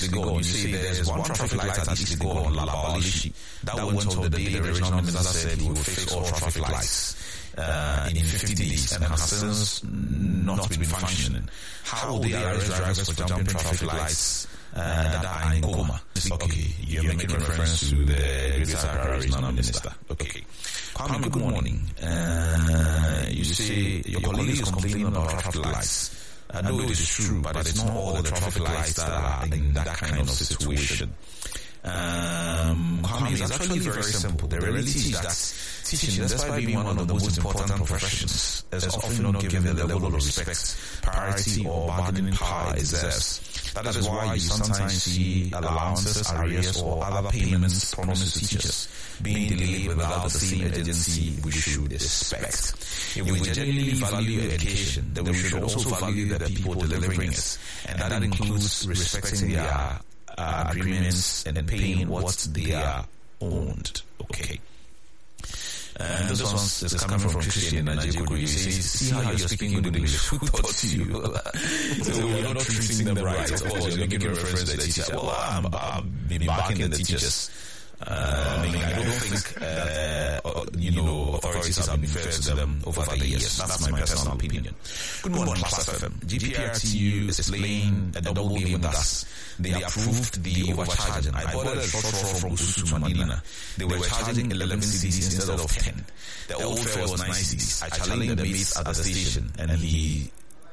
ago, you see there's one traffic light at East Lagos on Labalishi. That went on the day the regional minister said he would fix all traffic lights in 50 days and has since not been functioning. How will they arrest drivers for jumping traffic lights that are in coma? Okay, you're making reference to the Greater Accra regional minister. Okay. Kwame, good morning. You say your colleague is complaining about traffic lights. I know it is true, but it's not all the traffic lights that are in that kind of situation. Kwame, it's actually very simple. The reality is that teaching, despite being one of the most important professions, is often not given the level of respect, priority, or bargaining power it deserves. That is why you sometimes see allowances, arrears, or other payments promised to teachers being delayed without the same urgency we should expect. If we genuinely value education, then we should also value the people delivering it, and that includes respecting their agreements and paying what they are owned. Okay. And this one is coming from Christian in Nigeria. He says, see how you're speaking good English. Who taught you? So we're not treating them right. Of course, you're making reference to the teacher. Well, I've been backing the teachers. I don't think authorities have been fair to them over the years. That's my personal opinion. Good morning, Class FM. GPRTU is playing a double game with us. They approved the overcharging. I bought a short roll from Usu to Manila. They were charging 11 cedis instead of 10. The old fare was 9 cedis. I challenged the mates at the station, and he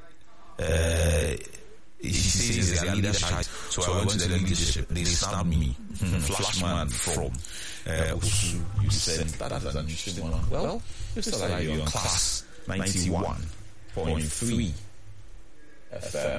says they are leadership. So I went to the leadership. They stabbed me. Flashman from Usu. You said that is an interesting one. Well, it's still like you're on Class 91.3 FM.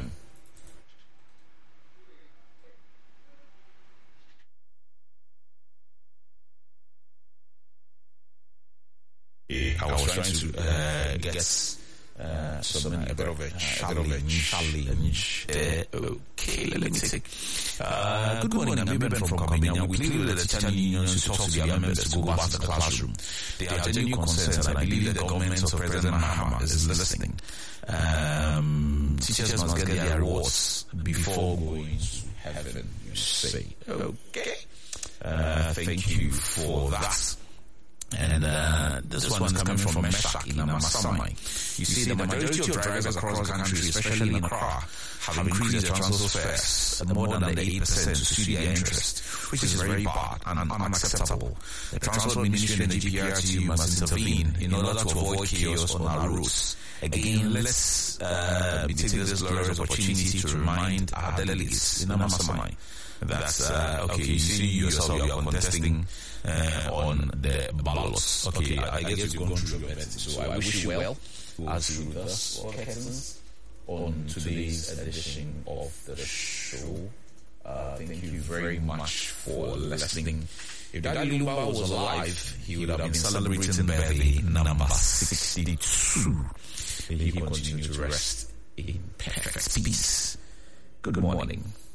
I was trying to get a bit of a challenge. Okay, let me take. Good morning, I'm Ben from Kabina. We plead with the teacher unions to talk to their members to go back to the classroom. They are genuine concerns, and I believe the government of President Mahama is listening. Teachers must get their rewards before going to heaven, you say. Okay. Thank you for that. And this one is coming from Meshach in Amasamai. You see, the majority of drivers across the country, especially in Accra, have increased their transport fares more than the 8% to suit their interest, which is very bad and unacceptable. The Transport Ministry and the GPRTU must intervene in order to avoid chaos on our roads. Again, let's take this glorious opportunity to remind our delegates in Amasamai that's okay. You see yourself, you are contesting on the ballots. Okay, I guess you're going through your best. So I wish you well as you thus curtains on today's edition of the show. Thank you very much for listening. If Daddy Lumba was alive, he would have been celebrating birthday number 62. May he continue to rest in perfect peace. Good morning.